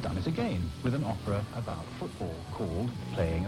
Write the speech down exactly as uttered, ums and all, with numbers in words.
done it again with an opera about football called Playing